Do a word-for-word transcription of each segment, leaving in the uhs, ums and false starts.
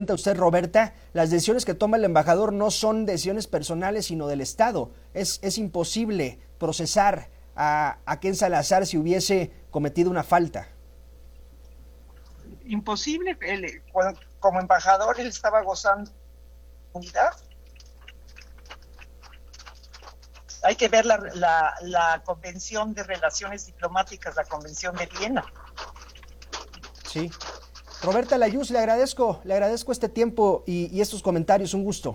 comenta usted, Roberta, las decisiones que toma el embajador no son decisiones personales, sino del Estado. Es, es imposible procesar a, a Ken Salazar si hubiese cometido una falta. Imposible. Él, como embajador, él estaba gozando de unidad. Hay que ver la, la, la Convención de Relaciones Diplomáticas, la Convención de Viena. Sí. Roberta Layuz, le agradezco, le agradezco este tiempo y, y estos comentarios. Un gusto.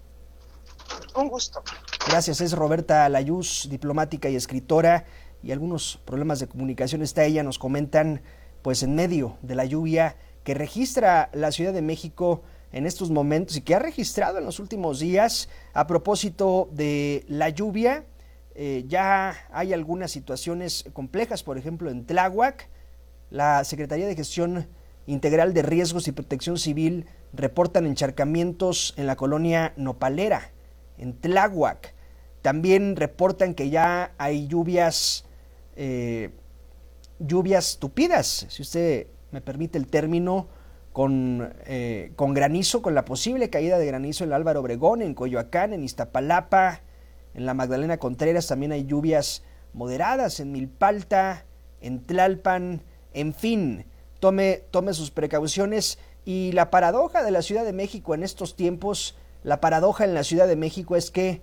Un gusto. Gracias, es Roberta Layuz, diplomática y escritora, y algunos problemas de comunicación está ella, nos comentan, pues en medio de la lluvia que registra la Ciudad de México en estos momentos y que ha registrado en los últimos días. A propósito de la lluvia, eh, ya hay algunas situaciones complejas, por ejemplo en Tláhuac. La Secretaría de Gestión Integral de Riesgos y Protección Civil reportan encharcamientos en la colonia Nopalera, en Tláhuac. También reportan que ya hay lluvias, eh, lluvias tupidas, si usted me permite el término, con, eh, con granizo, con la posible caída de granizo en Álvaro Obregón, en Coyoacán, en Iztapalapa, en la Magdalena Contreras. También hay lluvias moderadas en Milpalta, en Tlalpan, en fin, tome, tome sus precauciones. Y la paradoja de la Ciudad de México en estos tiempos, la paradoja en la Ciudad de México es que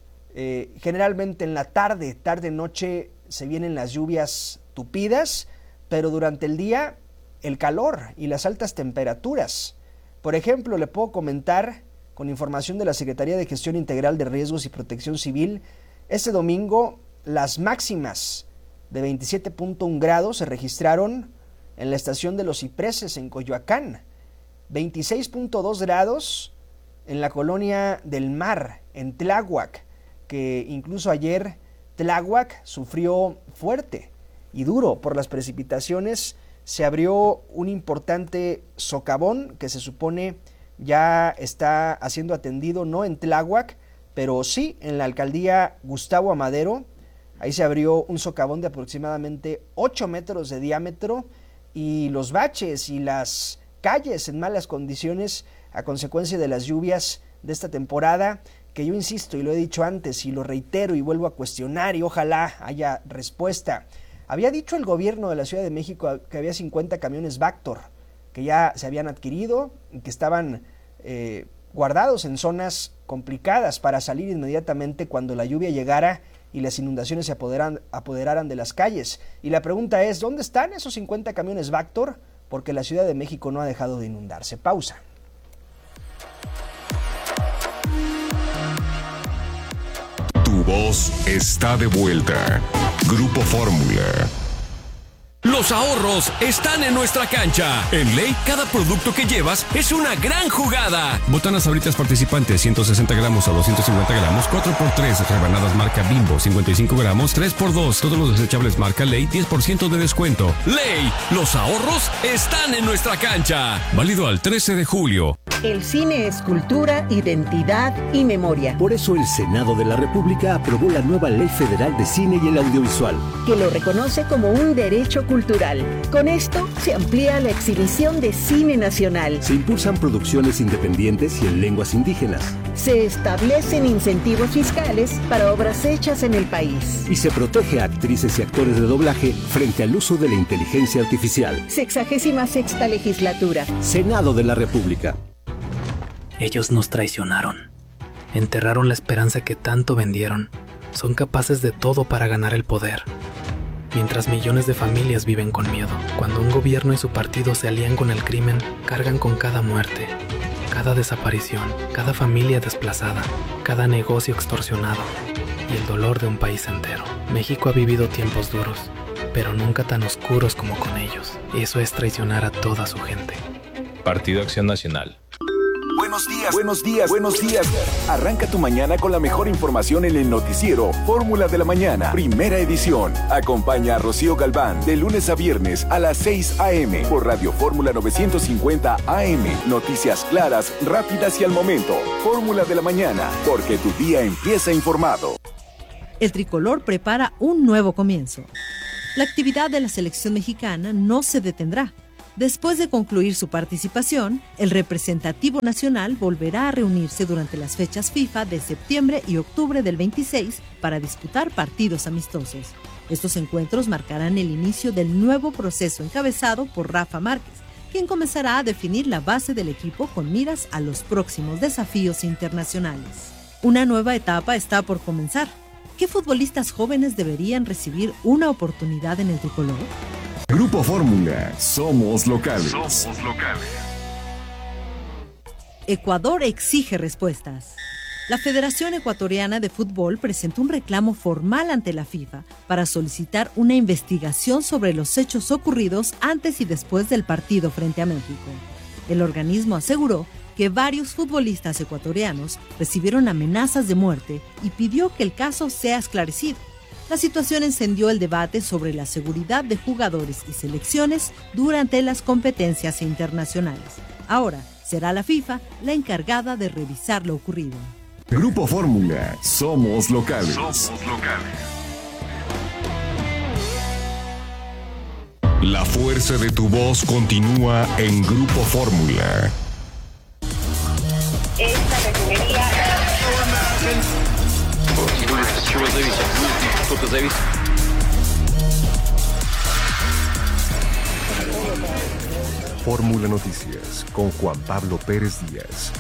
eh, generalmente en la tarde, tarde-noche, se vienen las lluvias tupidas, pero durante el día el calor y las altas temperaturas. Por ejemplo, le puedo comentar, con información de la Secretaría de Gestión Integral de Riesgos y Protección Civil, este domingo las máximas de veintisiete punto uno grados se registraron en la estación de Los Cipreses en Coyoacán, veintiséis punto dos grados en la colonia del Mar, en Tláhuac, que incluso ayer Tláhuac sufrió fuerte y duro por las precipitaciones. Se abrió un importante socavón que se supone ya está siendo atendido, no en Tláhuac, pero sí en la alcaldía Gustavo Amadero. Ahí se abrió un socavón de aproximadamente ocho metros de diámetro y los baches y las calles en malas condiciones a consecuencia de las lluvias de esta temporada, que yo insisto y lo he dicho antes y lo reitero y vuelvo a cuestionar y ojalá haya respuesta. Había dicho el gobierno de la Ciudad de México que había cincuenta camiones Vactor que ya se habían adquirido y que estaban eh, guardados en zonas complicadas para salir inmediatamente cuando la lluvia llegara y las inundaciones se apoderan, apoderaran de las calles. Y la pregunta es, ¿dónde están esos cincuenta camiones Vactor? Porque la Ciudad de México no ha dejado de inundarse. Pausa. Tu voz está de vuelta. Grupo Fórmula. Los ahorros están en nuestra cancha. En Ley, cada producto que llevas es una gran jugada. Botanas Sabritas participantes, ciento sesenta gramos a doscientos cincuenta gramos, cuatro por tres. Rebanadas marca Bimbo, cincuenta y cinco gramos, tres por dos. Todos los desechables marca Ley, diez por ciento de descuento. Ley, los ahorros están en nuestra cancha. Válido al trece de julio. El cine es cultura, identidad y memoria. Por eso el Senado de la República aprobó la nueva Ley Federal de Cine y el Audiovisual, que lo reconoce como un derecho cultural. Con esto se amplía la exhibición de cine nacional. Se impulsan producciones independientes y en lenguas indígenas. Se establecen incentivos fiscales para obras hechas en el país. Y se protege a actrices y actores de doblaje frente al uso de la inteligencia artificial. Sexagésima sexta legislatura. Senado de la República. Ellos nos traicionaron. Enterraron la esperanza que tanto vendieron. Son capaces de todo para ganar el poder. Mientras millones de familias viven con miedo. Cuando un gobierno y su partido se alían con el crimen, cargan con cada muerte, cada desaparición, cada familia desplazada, cada negocio extorsionado y el dolor de un país entero. México ha vivido tiempos duros, pero nunca tan oscuros como con ellos. Eso es traicionar a toda su gente. Partido Acción Nacional. Buenos días, buenos días, buenos días. Arranca tu mañana con la mejor información en el noticiero Fórmula de la Mañana, primera edición. Acompaña a Rocío Galván de lunes a viernes a las seis a.m. por Radio Fórmula novecientos cincuenta A M. Noticias claras, rápidas y al momento. Fórmula de la Mañana, porque tu día empieza informado. El tricolor prepara un nuevo comienzo. La actividad de la selección mexicana no se detendrá. Después de concluir su participación, el representativo nacional volverá a reunirse durante las fechas FIFA de septiembre y octubre del veintiséis para disputar partidos amistosos. Estos encuentros marcarán el inicio del nuevo proceso encabezado por Rafa Márquez, quien comenzará a definir la base del equipo con miras a los próximos desafíos internacionales. Una nueva etapa está por comenzar. ¿Qué futbolistas jóvenes deberían recibir una oportunidad en el tricolor? Grupo Fórmula, somos locales. Somos locales. Ecuador exige respuestas. La Federación Ecuatoriana de Fútbol presentó un reclamo formal ante la FIFA para solicitar una investigación sobre los hechos ocurridos antes y después del partido frente a México. El organismo aseguró que varios futbolistas ecuatorianos recibieron amenazas de muerte y pidió que el caso sea esclarecido. La situación encendió el debate sobre la seguridad de jugadores y selecciones durante las competencias internacionales. Ahora será la FIFA la encargada de revisar lo ocurrido. Grupo Fórmula, somos locales. Somos locales. La fuerza de tu voz continúa en Grupo Fórmula. Esta refinería... Fórmula Noticias con Juan Pablo Pérez Díaz.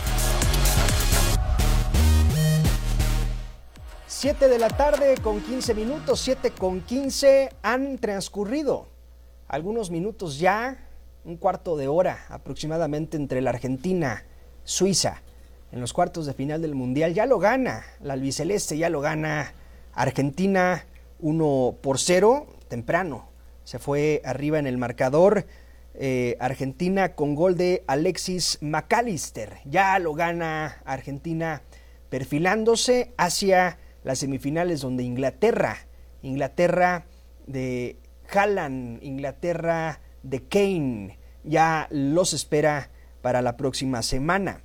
siete de la tarde con quince minutos, siete con quince, han transcurrido algunos minutos ya, un cuarto de hora aproximadamente entre la Argentina, Suiza, en los cuartos de final del Mundial. Ya lo gana la albiceleste, ya lo gana Argentina uno por cero, temprano se fue arriba en el marcador. Eh, Argentina con gol de Alexis McAllister, ya lo gana Argentina perfilándose hacia las semifinales, donde Inglaterra, Inglaterra de Haaland, Inglaterra de Kane, ya los espera para la próxima semana.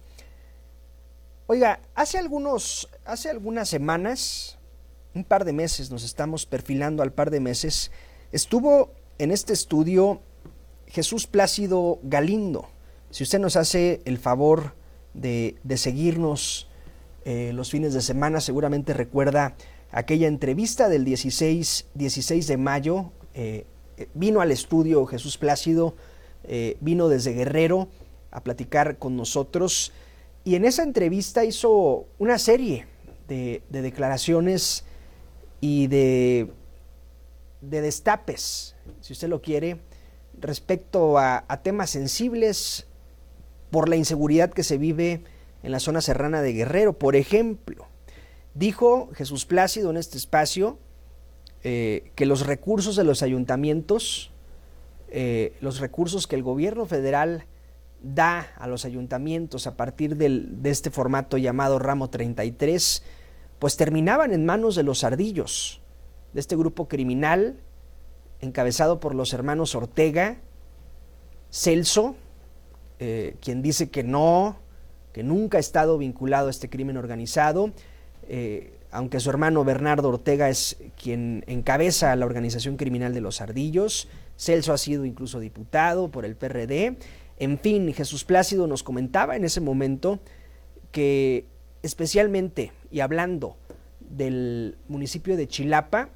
Oiga, hace algunos, hace algunas semanas, un par de meses, nos estamos perfilando al par de meses, estuvo en este estudio Jesús Plácido Galindo. Si usted nos hace el favor de, de seguirnos eh, los fines de semana, seguramente recuerda aquella entrevista del dieciséis de mayo. Eh, vino al estudio Jesús Plácido, eh, vino desde Guerrero a platicar con nosotros, y en esa entrevista hizo una serie de, de declaraciones y de, de destapes, si usted lo quiere, respecto a, a temas sensibles por la inseguridad que se vive en la zona serrana de Guerrero. Por ejemplo, dijo Jesús Plácido en este espacio eh, que los recursos de los ayuntamientos, eh, los recursos que el gobierno federal da a los ayuntamientos a partir del, de este formato llamado Ramo treinta y tres, pues terminaban en manos de los ardillos, de este grupo criminal encabezado por los hermanos Ortega, Celso, eh, quien dice que no, que nunca ha estado vinculado a este crimen organizado, eh, aunque su hermano Bernardo Ortega es quien encabeza la organización criminal de los ardillos. Celso ha sido incluso diputado por el P R D. En fin, Jesús Plácido nos comentaba en ese momento que, especialmente y hablando del municipio de Chilapa,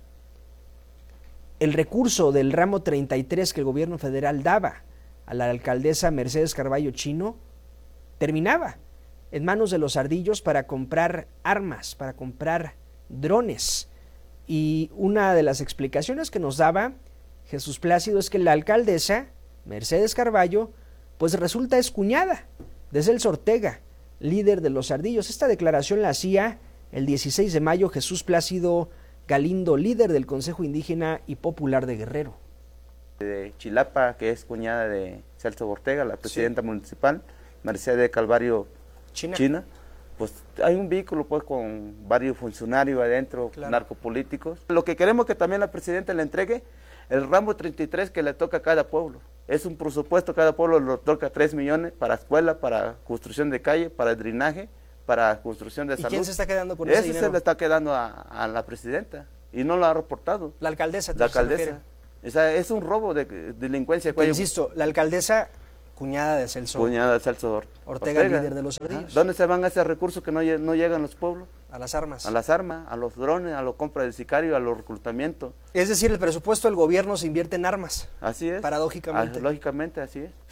el recurso del ramo treinta y tres que el gobierno federal daba a la alcaldesa Mercedes Carballo Chino terminaba en manos de los ardillos para comprar armas, para comprar drones. Y una de las explicaciones que nos daba Jesús Plácido es que la alcaldesa Mercedes Carballo pues resulta escuñada de Celso Ortega, líder de los ardillos. Esta declaración la hacía el dieciséis de mayo Jesús Plácido Galindo, líder del Consejo Indígena y Popular de Guerrero. De Chilapa, que es cuñada de Celso Ortega, la presidenta sí. municipal, Mercedes Calvario China. China, pues hay un vehículo pues con varios funcionarios adentro, claro. narcopolíticos. Lo que queremos que también la presidenta le entregue el ramo treinta y tres que le toca a cada pueblo. Es un presupuesto, cada pueblo le toca tres millones para escuela, para construcción de calle, para drenaje, para construcción de ¿Y salud. quién se está quedando con ese, ese dinero? Se le está quedando a, a la presidenta y no lo ha reportado. La alcaldesa. La alcaldesa. O sea, es un robo de, de delincuencia. Pero insisto, la alcaldesa, cuñada de Celso. Cuñada de Celso Ortega, Ortega, líder de los ardillos. ¿Dónde se van esos recursos que no, no llegan a los pueblos? A las armas. A las armas, a los drones, a la compra del sicario, a los reclutamientos. Es decir, el presupuesto del gobierno se invierte en armas. Así es. Paradójicamente. Ah, lógicamente, así es.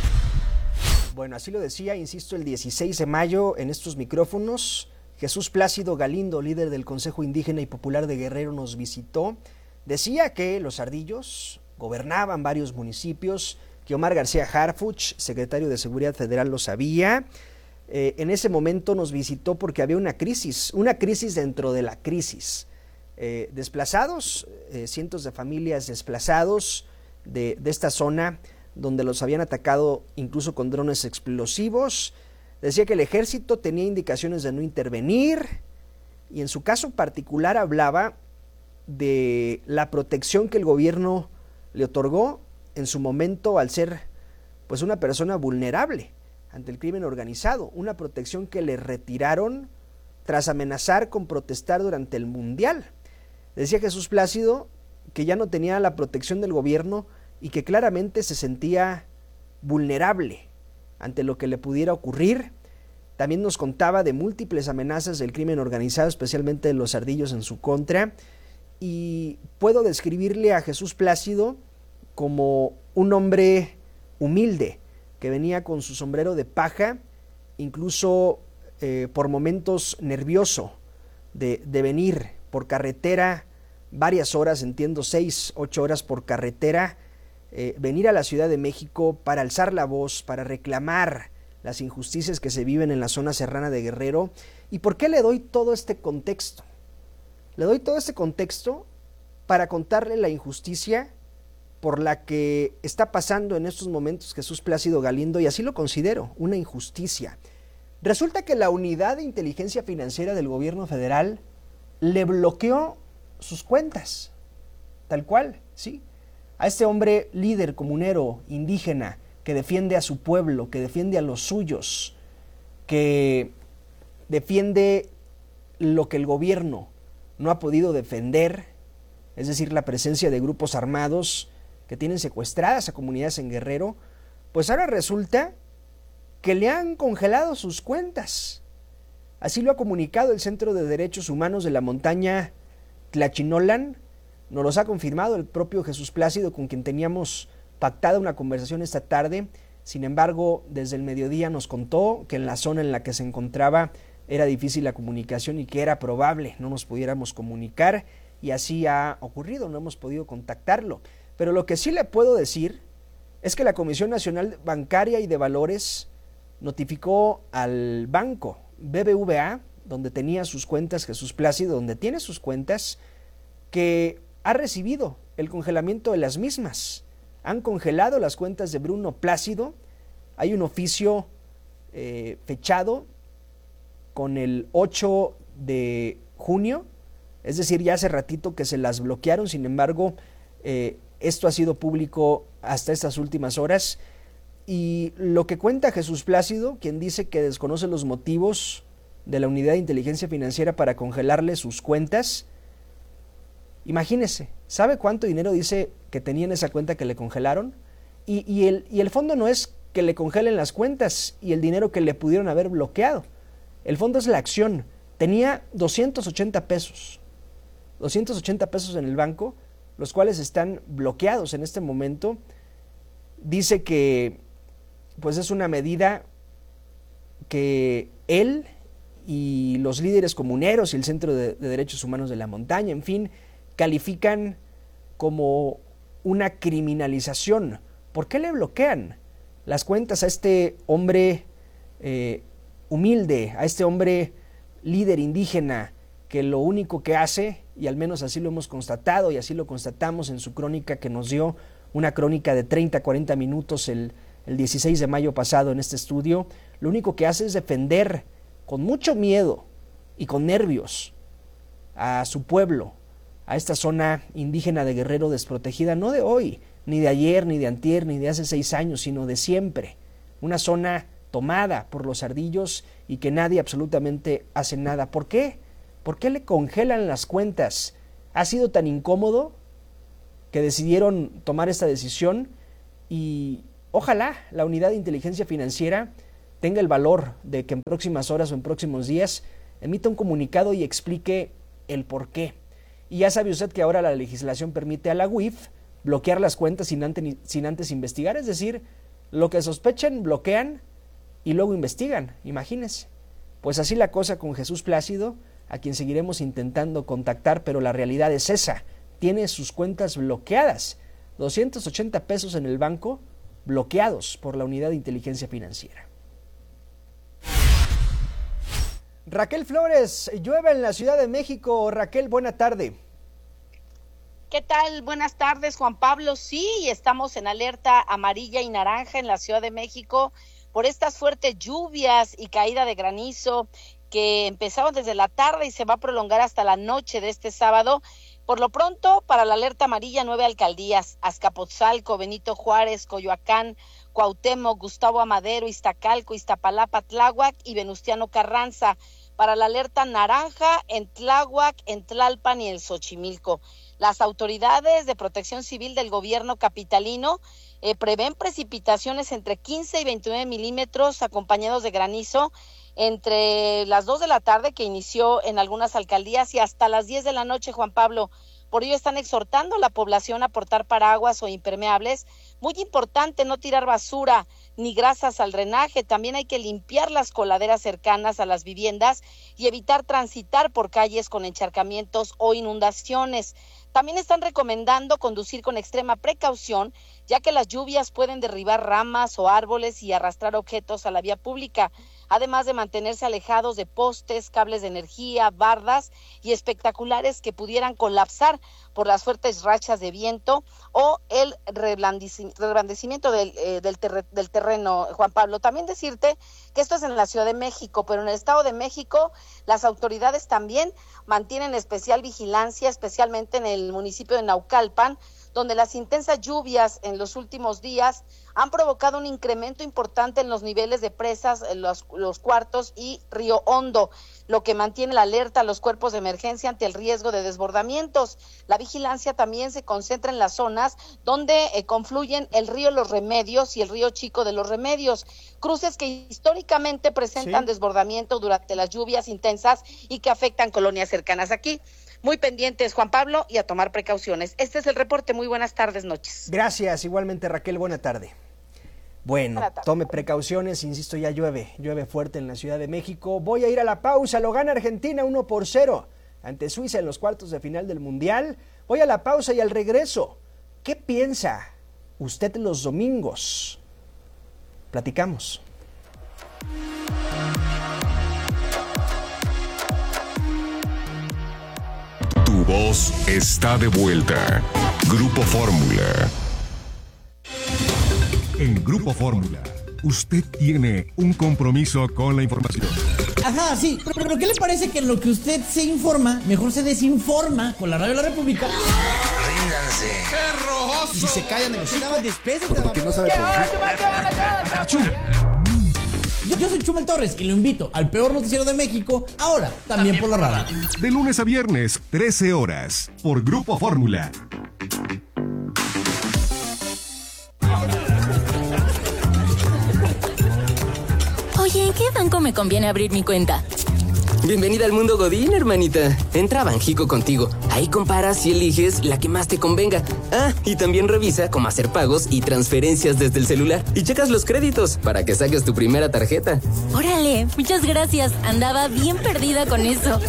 Bueno, así lo decía, insisto, el dieciséis de mayo en estos micrófonos, Jesús Plácido Galindo, líder del Consejo Indígena y Popular de Guerrero, nos visitó. Decía que los ardillos gobernaban varios municipios, que Omar García Harfuch, secretario de Seguridad Federal, lo sabía. Eh, en ese momento nos visitó porque había una crisis, una crisis dentro de la crisis. Eh, desplazados, eh, cientos de familias desplazados de, de esta zona, donde los habían atacado incluso con drones explosivos. Decía que el ejército tenía indicaciones de no intervenir y en su caso particular hablaba de la protección que el gobierno le otorgó en su momento al ser pues una persona vulnerable ante el crimen organizado, una protección que le retiraron tras amenazar con protestar durante el Mundial. Decía Jesús Plácido que ya no tenía la protección del gobierno y que claramente se sentía vulnerable ante lo que le pudiera ocurrir. También nos contaba de múltiples amenazas del crimen organizado, especialmente de los ardillos en su contra, y puedo describirle a Jesús Plácido como un hombre humilde, que venía con su sombrero de paja, incluso eh, por momentos nervioso de, de venir por carretera varias horas, entiendo seis, ocho horas por carretera, Eh, venir a la Ciudad de México para alzar la voz, para reclamar las injusticias que se viven en la zona serrana de Guerrero. ¿Y por qué le doy todo este contexto? Le doy todo este contexto para contarle la injusticia por la que está pasando en estos momentos Jesús Plácido Galindo, y así lo considero, una injusticia. Resulta que la Unidad de Inteligencia Financiera del Gobierno Federal le bloqueó sus cuentas, tal cual, ¿sí? A este hombre líder comunero, indígena, que defiende a su pueblo, que defiende a los suyos, que defiende lo que el gobierno no ha podido defender, es decir, la presencia de grupos armados que tienen secuestradas a comunidades en Guerrero, pues ahora resulta que le han congelado sus cuentas. Así lo ha comunicado el Centro de Derechos Humanos de la Montaña Tlachinolan. Nos los ha confirmado el propio Jesús Plácido, con quien teníamos pactada una conversación esta tarde. Sin embargo, desde el mediodía nos contó que en la zona en la que se encontraba era difícil la comunicación y que era probable no nos pudiéramos comunicar, y así ha ocurrido, no hemos podido contactarlo. Pero lo que sí le puedo decir es que la Comisión Nacional Bancaria y de Valores notificó al banco B B V A, donde tenía sus cuentas Jesús Plácido, donde tiene sus cuentas, que ha recibido el congelamiento de las mismas. Han congelado las cuentas de Bruno Plácido. Hay un oficio eh, fechado con el ocho de junio, es decir, ya hace ratito que se las bloquearon. Sin embargo, eh, esto ha sido público hasta estas últimas horas, y lo que cuenta Jesús Plácido, quien dice que desconoce los motivos de la Unidad de Inteligencia Financiera para congelarle sus cuentas. Imagínese, ¿sabe cuánto dinero dice que tenía en esa cuenta que le congelaron? Y, y, el, y el fondo no es que le congelen las cuentas y el dinero que le pudieron haber bloqueado. El fondo es la acción. Tenía doscientos ochenta pesos. doscientos ochenta pesos en el banco, los cuales están bloqueados en este momento. Dice que pues es una medida que él y los líderes comuneros y el Centro de, de Derechos Humanos de la Montaña, en fin, califican como una criminalización. ¿Por qué le bloquean las cuentas a este hombre eh, humilde, a este hombre líder indígena, que lo único que hace, y al menos así lo hemos constatado y así lo constatamos en su crónica que nos dio, una crónica de treinta a cuarenta minutos el, el dieciséis de mayo pasado en este estudio, lo único que hace es defender con mucho miedo y con nervios a su pueblo, a esta zona indígena de Guerrero desprotegida, no de hoy, ni de ayer, ni de antier, ni de hace seis años, sino de siempre. Una zona tomada por los ardillos y que nadie absolutamente hace nada. ¿Por qué? ¿Por qué le congelan las cuentas? ¿Ha sido tan incómodo que decidieron tomar esta decisión y ojalá la Unidad de Inteligencia Financiera tenga el valor de que en próximas horas o en próximos días emita un comunicado y explique el por qué. Y ya sabe usted que ahora la legislación permite a la U I F bloquear las cuentas sin antes, sin antes investigar, es decir, lo que sospechen, bloquean y luego investigan, imagínense. Pues así la cosa con Jesús Plácido, a quien seguiremos intentando contactar, pero la realidad es esa, tiene sus cuentas bloqueadas, doscientos ochenta pesos en el banco bloqueados por la Unidad de Inteligencia Financiera. Raquel Flores, llueve en la Ciudad de México. Raquel, buena tarde. ¿Qué tal? Buenas tardes, Juan Pablo. Sí, estamos en alerta amarilla y naranja en la Ciudad de México por estas fuertes lluvias y caída de granizo que empezaron desde la tarde y se va a prolongar hasta la noche de este sábado. Por lo pronto, para la alerta amarilla, nueve alcaldías: Azcapotzalco, Benito Juárez, Coyoacán, Cuauhtémoc, Gustavo Amadero, Iztacalco, Iztapalapa, Tláhuac y Venustiano Carranza. Para la alerta naranja, en Tláhuac, en Tlalpan y en Xochimilco. Las autoridades de protección civil del gobierno capitalino eh, prevén precipitaciones entre quince y veintinueve milímetros acompañados de granizo entre las dos de la tarde, que inició en algunas alcaldías, y hasta las diez de la noche, Juan Pablo. Por ello están exhortando a la población a portar paraguas o impermeables. Muy importante no tirar basura ni grasas al drenaje. También hay que limpiar las coladeras cercanas a las viviendas y evitar transitar por calles con encharcamientos o inundaciones. También están recomendando conducir con extrema precaución, ya que las lluvias pueden derribar ramas o árboles y arrastrar objetos a la vía pública, además de mantenerse alejados de postes, cables de energía, bardas y espectaculares que pudieran colapsar por las fuertes rachas de viento o el reblandecimiento del, eh, del, ter- del terreno, Juan Pablo. También decirte que esto es en la Ciudad de México, pero en el Estado de México las autoridades también mantienen especial vigilancia, especialmente en el municipio de Naucalpan, donde las intensas lluvias en los últimos días han provocado un incremento importante en los niveles de presas, en los, los cuartos y Río Hondo, lo que mantiene la alerta a los cuerpos de emergencia ante el riesgo de desbordamientos. La vigilancia también se concentra en las zonas donde eh, confluyen el río Los Remedios y el río Chico de los Remedios, cruces que históricamente presentan sí. desbordamiento durante las lluvias intensas y que afectan colonias cercanas aquí. Muy pendientes, Juan Pablo, y a tomar precauciones. Este es el reporte. Muy buenas tardes, noches. Gracias, igualmente, Raquel, buena tarde. Bueno, tome precauciones, insisto, ya llueve, llueve fuerte en la Ciudad de México. Voy a ir a la pausa, lo gana Argentina uno por cero ante Suiza en los cuartos de final del Mundial. Voy a la pausa y al regreso, ¿qué piensa usted los domingos? Platicamos. Tu voz está de vuelta. Grupo Fórmula. En Grupo Fórmula, usted tiene un compromiso con la información. Ajá, sí, pero, pero ¿qué le parece que lo que usted se informa, mejor se desinforma con la Radio de la República? Ríndanse. ¡Qué rojoso! Y si se callan, negociaban despeses. Porque no sabe producir. Yo, yo soy Chumel Torres y lo invito al peor noticiero de México, ahora también, también por la radio. De lunes a viernes, trece horas, por Grupo Fórmula. Oye, ¿en qué banco me conviene abrir mi cuenta? Bienvenida al mundo Godín, hermanita. Entra a Banjico Contigo. Ahí comparas y eliges la que más te convenga. Ah, y también revisa cómo hacer pagos y transferencias desde el celular. Y checas los créditos para que saques tu primera tarjeta. Órale, muchas gracias. Andaba bien perdida con eso.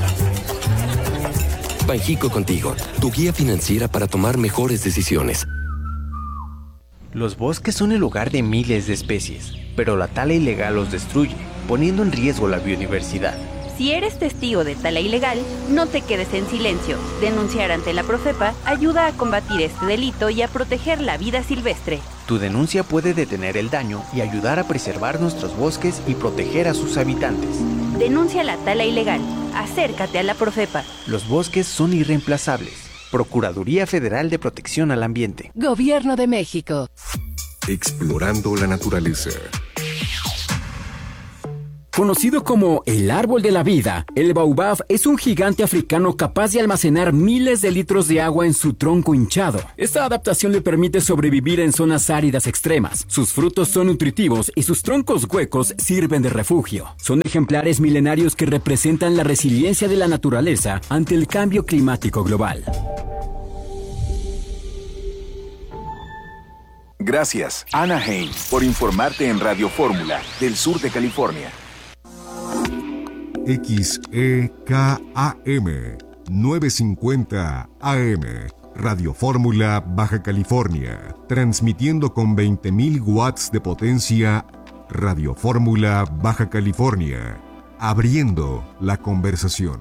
Banjico Contigo, tu guía financiera para tomar mejores decisiones. Los bosques son el hogar de miles de especies, pero la tala ilegal los destruye, poniendo en riesgo la biodiversidad. Si eres testigo de tala ilegal, no te quedes en silencio. Denunciar ante la Profepa ayuda a combatir este delito y a proteger la vida silvestre. Tu denuncia puede detener el daño y ayudar a preservar nuestros bosques y proteger a sus habitantes. Denuncia la tala ilegal. Acércate a la Profepa. Los bosques son irreemplazables. Procuraduría Federal de Protección al Ambiente. Gobierno de México. Explorando la naturaleza. Conocido como el árbol de la vida, el baobab es un gigante africano capaz de almacenar miles de litros de agua en su tronco hinchado. Esta adaptación le permite sobrevivir en zonas áridas extremas. Sus frutos son nutritivos y sus troncos huecos sirven de refugio. Son ejemplares milenarios que representan la resiliencia de la naturaleza ante el cambio climático global. Gracias, Anaheim, por informarte en Radio Fórmula del sur de California. X E K A M novecientos cincuenta A M, Radio Fórmula, Baja California, transmitiendo con veinte mil watts de potencia. Radio Fórmula, Baja California, abriendo la conversación.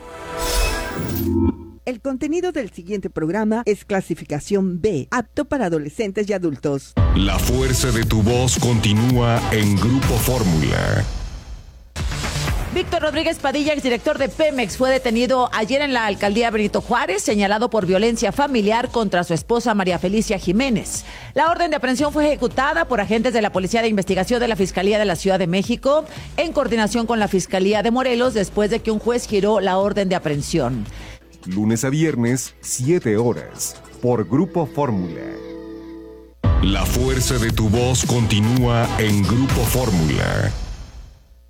El contenido del siguiente programa es clasificación B, apto para adolescentes y adultos. La fuerza de tu voz continúa en Grupo Fórmula. Víctor Rodríguez Padilla, exdirector de Pemex, fue detenido ayer en la alcaldía Benito Juárez, señalado por violencia familiar contra su esposa María Felicia Jiménez. La orden de aprehensión fue ejecutada por agentes de la Policía de Investigación de la Fiscalía de la Ciudad de México, en coordinación con la Fiscalía de Morelos, después de que un juez giró la orden de aprehensión. Lunes a viernes, siete horas, por Grupo Fórmula. La fuerza de tu voz continúa en Grupo Fórmula.